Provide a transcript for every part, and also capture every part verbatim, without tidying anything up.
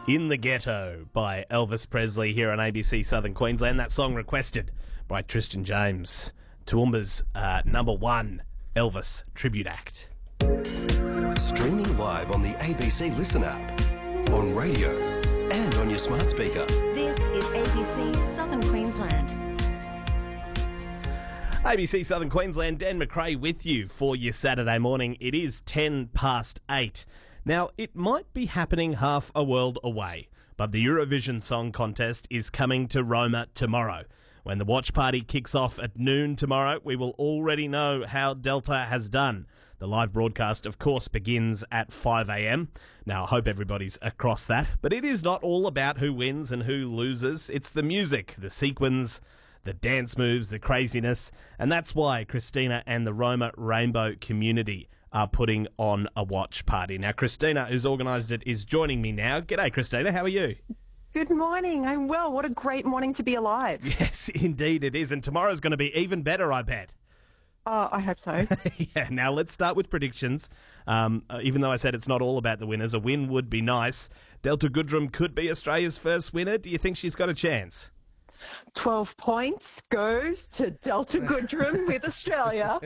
In the Ghetto by Elvis Presley here on A B C Southern Queensland. That song requested by Tristan James. Toowoomba's uh, number one Elvis tribute act. Streaming live on the A B C Listen app, on radio and on your smart speaker. This is A B C Southern Queensland. A B C Southern Queensland, Dan McRae with you for your Saturday morning. It is ten past eight. Now, it might be happening half a world away, but the Eurovision Song Contest is coming to Roma tomorrow. When the watch party kicks off at noon tomorrow, we will already know how Delta has done. The live broadcast, of course, begins at five a.m. Now, I hope everybody's across that, but it is not all about who wins and who loses. It's the music, the sequins, the dance moves, the craziness, and that's why Christina and the Roma Rainbow community are putting on a watch party. Now, Christina, who's organised it, is joining me now. G'day, Christina. How are you? Good morning. I'm well. What a great morning to be alive. Yes, indeed it is. And tomorrow's going to be even better, I bet. Oh, I hope so. Yeah, now let's start with predictions. Um, uh, even though I said it's not all about the winners, a win would be nice. Delta Goodrem could be Australia's first winner. Do you think she's got a chance? twelve points goes to Delta Goodrem with Australia.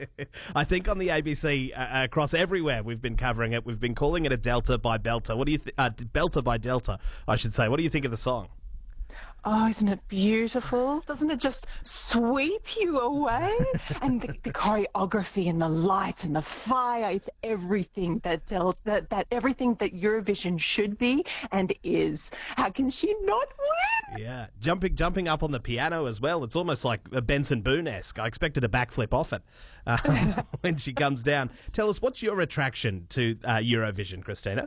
I think on the A B C, uh, across everywhere we've been covering it, we've been calling it a Delta by Belter. What do you th- uh, Belter by Delta, I should say. What do you think of the song? Oh, isn't it beautiful? Doesn't it just sweep you away? And the, the choreography and the lights and the fire, it's everything that, Del- that that everything that Eurovision should be and is. How can she not win? Yeah, jumping jumping up on the piano as well. It's almost like a Benson Boone-esque. I expected a backflip off it um, when she comes down. Tell us, what's your attraction to uh, Eurovision, Christina?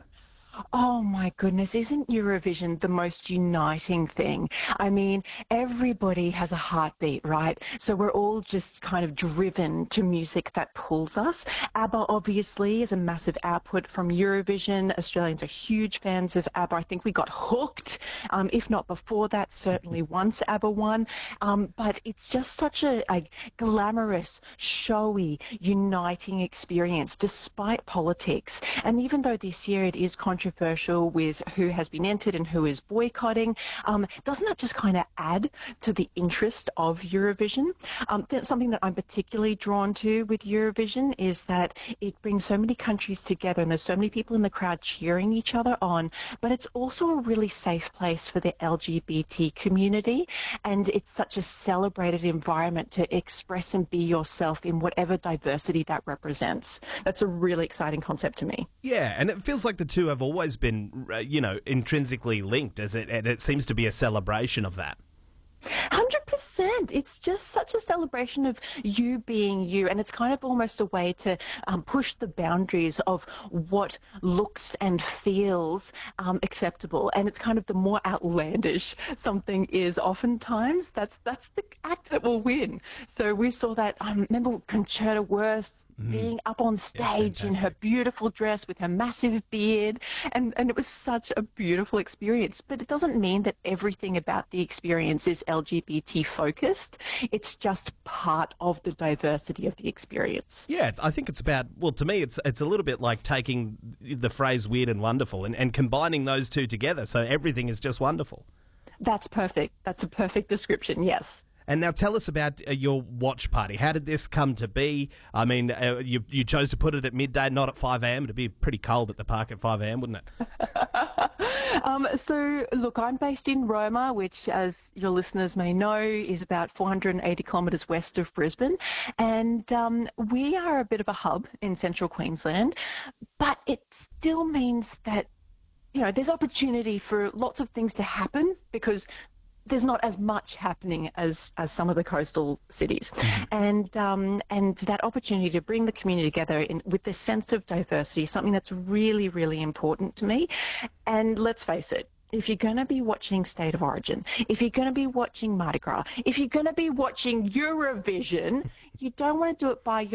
Oh my goodness, isn't Eurovision the most uniting thing? I mean, everybody has a heartbeat, right? So we're all just kind of driven to music that pulls us. ABBA obviously is a massive output from Eurovision. Australians are huge fans of ABBA. I think we got hooked, um, if not before that, certainly once ABBA won. Um, but it's just such a, a glamorous, showy, uniting experience despite politics. And even though this year it is controversial, controversial with who has been entered and who is boycotting. Um, doesn't that just kind of add to the interest of Eurovision? Um, that's something that I'm particularly drawn to with Eurovision is that it brings so many countries together and there's so many people in the crowd cheering each other on, but it's also a really safe place for the L G B T community, and it's such a celebrated environment to express and be yourself in whatever diversity that represents. That's a really exciting concept to me. Yeah, and it feels like the two have always been, uh, you know, intrinsically linked, as it, and it seems to be a celebration of that. one hundred percent. It's just such a celebration of you being you, and it's kind of almost a way to um, push the boundaries of what looks and feels um, acceptable. And it's kind of the more outlandish something is, oftentimes that's that's the act that will win. So we saw that. I um, remember Conchita Wurst mm. being up on stage yeah, in her beautiful dress with her massive beard, and and it was such a beautiful experience. But it doesn't mean that everything about the experience is L G B T focused. It's just part of the diversity of the experience. Yeah, I think it's about, well, to me, it's it's a little bit like taking the phrase weird and wonderful and, and combining those two together, so everything is just wonderful. That's perfect. That's a perfect description, yes. And now tell us about uh, your watch party. How did this come to be? I mean, uh, you, you chose to put it at midday, not at five a.m. It'd be pretty cold at the park at five a.m., wouldn't it? um, so, look, I'm based in Roma, which, as your listeners may know, is about four hundred eighty kilometres west of Brisbane. And um, we are a bit of a hub in central Queensland, but it still means that, you know, there's opportunity for lots of things to happen because there's not as much happening as, as some of the coastal cities. And um, and that opportunity to bring the community together in, with this sense of diversity is something that's really, really important to me. And let's face it, if you're going to be watching State of Origin, if you're going to be watching Mardi Gras, if you're going to be watching Eurovision, you don't want to do it by